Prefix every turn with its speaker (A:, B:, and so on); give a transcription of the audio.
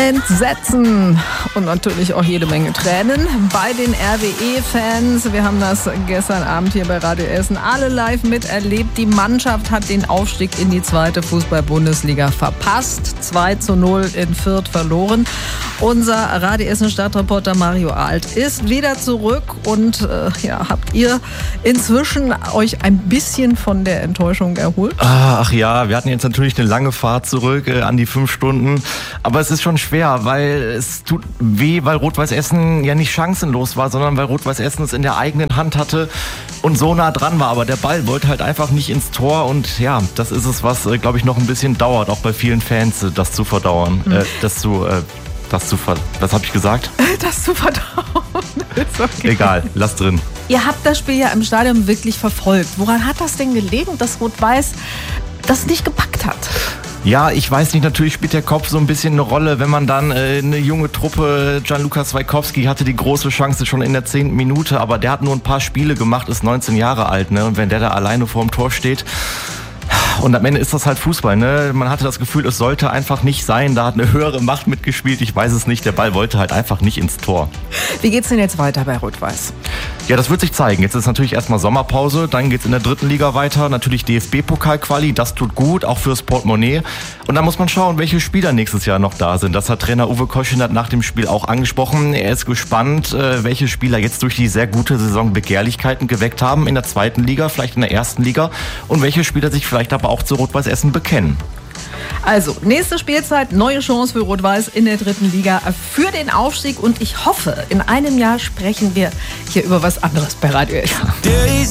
A: Entsetzen und natürlich auch jede Menge Tränen bei den RWE-Fans. Wir haben das gestern Abend hier bei Radio Essen alle live miterlebt. Die Mannschaft hat den Aufstieg in die 2. Fußball-Bundesliga verpasst. 2:0 in Fürth verloren. Unser Radio Essen Stadtreporter Mario Alt ist wieder zurück und habt ihr inzwischen euch ein bisschen von der Enttäuschung erholt?
B: Ach ja, wir hatten jetzt natürlich eine lange Fahrt zurück, an die 5 Stunden. Aber es ist schon schwer, weil es tut weh, weil Rot-Weiß Essen ja nicht chancenlos war, sondern weil Rot-Weiß Essen es in der eigenen Hand hatte und so nah dran war. Aber der Ball wollte halt einfach nicht ins Tor und ja, das ist es, was, glaube ich, noch ein bisschen dauert, auch bei vielen Fans, das zu verdauern. Was habe ich gesagt?
A: Das zu verdauen. Ist okay.
B: Egal, lass drin.
A: Ihr habt das Spiel ja im Stadion wirklich verfolgt. Woran hat das denn gelegen, dass Rot-Weiß das nicht gepackt hat?
B: Ja, ich weiß nicht, natürlich spielt der Kopf so ein bisschen eine Rolle, wenn man dann eine junge Truppe, Gianluca Swaikowski hatte die große Chance schon in der 10. Minute, aber der hat nur ein paar Spiele gemacht, ist 19 Jahre alt, ne? Und wenn der da alleine vorm Tor steht, und am Ende ist das halt Fußball, ne? Man hatte das Gefühl, es sollte einfach nicht sein. Da hat eine höhere Macht mitgespielt. Ich weiß es nicht. Der Ball wollte halt einfach nicht ins Tor.
A: Wie geht's denn jetzt weiter bei Rot-Weiß?
B: Ja, das wird sich zeigen. Jetzt ist natürlich erstmal Sommerpause. Dann geht's in der 3. Liga weiter. Natürlich DFB-Pokal-Quali. Das tut gut, auch fürs Portemonnaie. Und dann muss man schauen, welche Spieler nächstes Jahr noch da sind. Das hat Trainer Uwe Koschinat nach dem Spiel auch angesprochen. Er ist gespannt, welche Spieler jetzt durch die sehr gute Saison Begehrlichkeiten geweckt haben. In der 2. Liga, vielleicht in der 1. Liga. Und welche Spieler sich vielleicht aber auch zu Rot-Weiß Essen bekennen.
A: Also, nächste Spielzeit, neue Chance für Rot-Weiß in der 3. Liga für den Aufstieg. Und ich hoffe, in einem Jahr sprechen wir hier über was anderes bei Radio Essen.